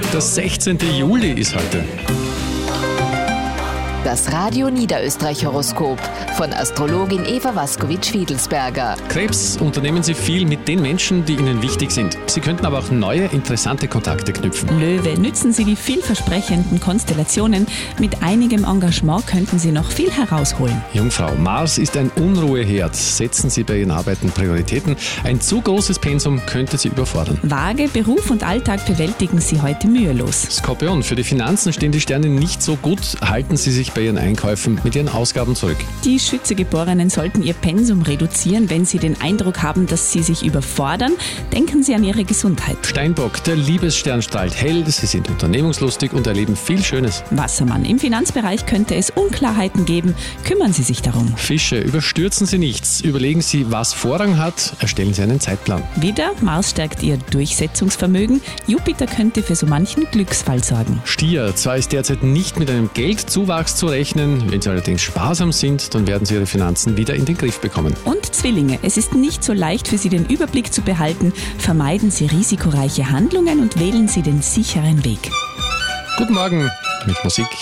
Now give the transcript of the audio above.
Der 16. Juli ist heute. Das Radio Niederösterreich-Horoskop von Astrologin Eva Waskowitsch-Fiedelsberger. Krebs, unternehmen Sie viel mit den Menschen, die Ihnen wichtig sind. Sie könnten aber auch neue, interessante Kontakte knüpfen. Löwe, nützen Sie die vielversprechenden Konstellationen. Mit einigem Engagement könnten Sie noch viel herausholen. Jungfrau, Mars ist ein Unruheherd. Setzen Sie bei Ihren Arbeiten Prioritäten. Ein zu großes Pensum könnte Sie überfordern. Waage, Beruf und Alltag bewältigen Sie heute mühelos. Skorpion, für die Finanzen stehen die Sterne nicht so gut. Halten Sie sich bei Ihren Einkäufen mit Ihren Ausgaben zurück. Die Schütze-Geborenen sollten ihr Pensum reduzieren, wenn sie den Eindruck haben, dass sie sich überfordern. Denken Sie an Ihre Gesundheit. Steinbock, der Liebesstern strahlt hell. Sie sind unternehmungslustig und erleben viel Schönes. Wassermann, im Finanzbereich könnte es Unklarheiten geben. Kümmern Sie sich darum. Fische, überstürzen Sie nichts. Überlegen Sie, was Vorrang hat. Erstellen Sie einen Zeitplan. Widder, Mars stärkt Ihr Durchsetzungsvermögen. Jupiter könnte für so manchen Glücksfall sorgen. Stier, zwar ist derzeit nicht mit einem Geldzuwachs zu rechnen, wenn Sie allerdings sparsam sind, dann werden Sie Ihre Finanzen wieder in den Griff bekommen. Und Zwillinge, es ist nicht so leicht für Sie, den Überblick zu behalten. Vermeiden Sie risikoreiche Handlungen und wählen Sie den sicheren Weg. Guten Morgen mit Musik.